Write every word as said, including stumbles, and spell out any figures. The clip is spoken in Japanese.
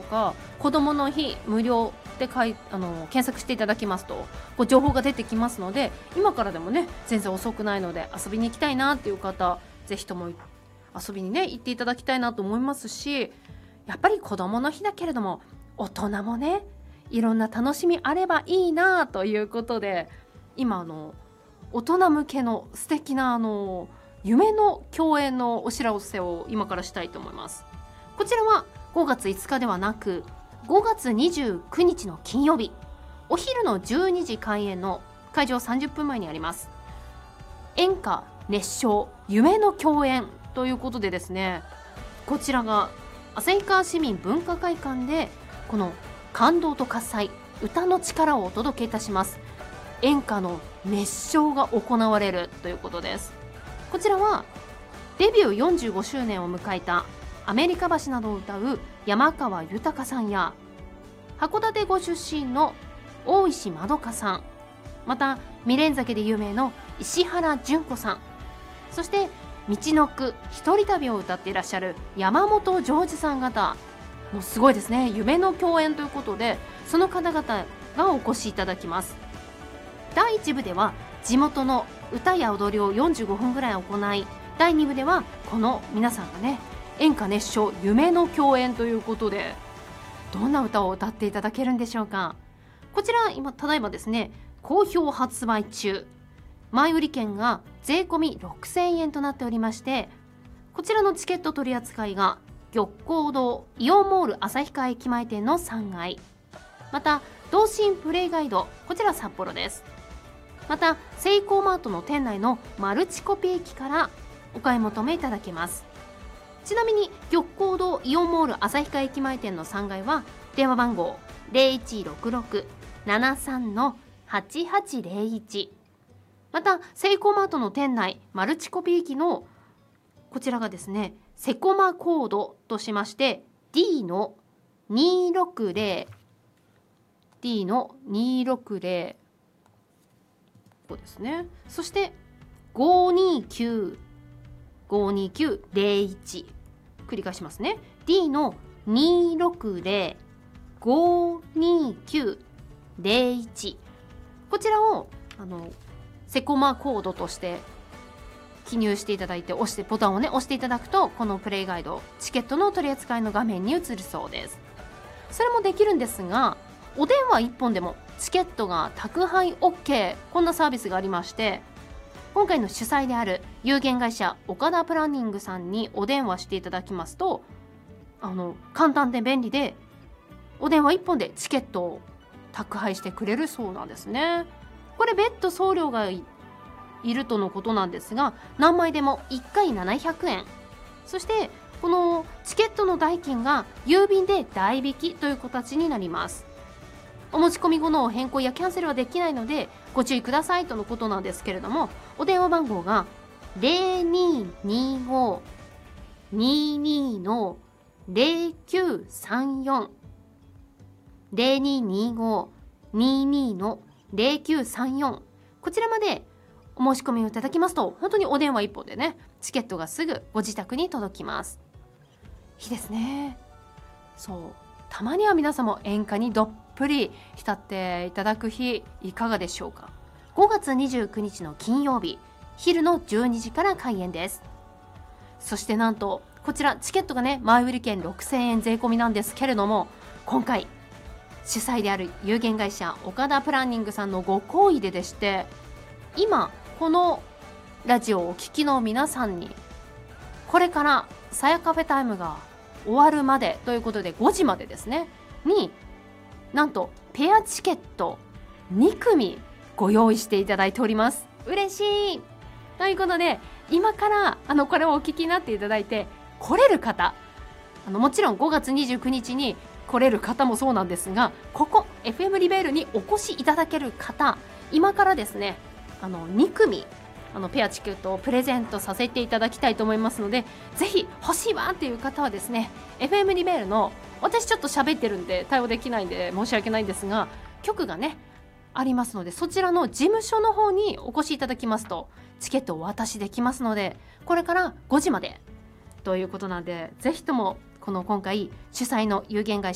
か子どもの日無料でかいあの検索していただきますとこう情報が出てきますので、今からでもね全然遅くないので遊びに行きたいなっていう方、ぜひとも遊びにね行っていただきたいなと思いますし、やっぱり子どもの日だけれども大人もねいろんな楽しみあればいいなということで、今あの大人向けの素敵なあの夢の共演のお知らせを今からしたいと思います。こちらはごがついつかではなくごがつにじゅうくにちの金曜日、お昼のじゅうにじ開演の会場さんじゅっぷんまえにあります。演歌熱唱夢の共演ということでですね、こちらが旭川市民文化会館でこの感動と喝采歌の力をお届けいたします。演歌の熱唱が行われるということです。こちらはデビューよんじゅうごしゅうねんを迎えたアメリカ橋などを歌う山川豊さんや、函館ご出身の大石まどかさん、また未練酒で有名の石原詢子さん、そしてみちのく一人旅を歌っていらっしゃる山本譲二さん方、もうすごいですね。夢の共演ということでその方々がお越しいただきます。だいいち部では地元の歌や踊りをよんじゅうごふんぐらい行い、だいに部ではこの皆さんがね演歌熱唱夢の共演ということで、どんな歌を歌っていただけるんでしょうか。こちら今ただいまですね好評発売中、前売り券が税込みろくせんえんとなっておりまして、こちらのチケット取り扱いが玉光堂イオンモール旭川駅前店のさんがい、また同心プレイガイド、こちら札幌です。またセイコーマートの店内のマルチコピー機からお買い求めいただけます。ちなみに玉光堂イオンモール旭川駅前店のさんがいは電話番号 ゼロいちろくろく ななさん はちはちゼロいち、またセイコーマートの店内マルチコピー機のこちらがですねセコマコードとしまして ディー のにーろくゼロ ディー のにーろくゼロここですね、そしてごーにーきゅう ごーにーきゅう ゼロいち、繰り返しますね。 ディー のにーろくゼロ ごーにーきゅう ゼロいち、こちらをあのセコマコードとして記入していただいて、押してボタンをね押していただくとこのプレイガイドチケットの取り扱いの画面に移るそうです。それもできるんですが、お電話いっぽんでもチケットが宅配 OK、 こんなサービスがありまして、今回の主催である有限会社岡田プランニングさんにお電話していただきますと、あの簡単で便利でお電話いっぽんでチケットを宅配してくれるそうなんですね。これ別途送料が い, いるとのことなんですが、何枚でもいっかいななひゃくえん、そしてこのチケットの代金が郵便で代引きという形になります。お持ち込み後の変更やキャンセルはできないのでご注意くださいとのことなんですけれども、お電話番号が ゼロにーにーご にーにー のゼロきゅうさんよん ゼロにーにーご にーにー のゼロきゅうさんよん、こちらまでお申し込みをいただきますと、本当にお電話一本でねチケットがすぐご自宅に届きます。いいですね。そう、たまには皆さんも演歌にどっぷり浸っていただく日いかがでしょうか。ごがつにじゅうくにちの金曜日、昼のじゅうにじから開演です。そしてなんとこちらチケットがね前売り券ろくせんえん税込みなんですけれども、今回主催である有限会社岡田プランニングさんのご厚意ででして、今このラジオをお聞きの皆さんにこれからさやカフェタイムが終わるまでということでごじまでですねに、なんとペアチケットにくみご用意していただいております。嬉しいということで、今からあのこれをお聞きになっていただいて来れる方、あのもちろんごがつにじゅうくにちに来れる方もそうなんですが、ここ エフエム リベールにお越しいただける方、今からですねあのにくみあのペアチケットをプレゼントさせていただきたいと思いますので、ぜひ欲しいわっていう方はですね エフエム リベールの、私ちょっと喋ってるんで対応できないんで申し訳ないんですが、局がねありますので、そちらの事務所の方にお越しいただきますとチケットをお渡しできますので、これからごじまでということなんで、ぜひともこの今回主催の有限会社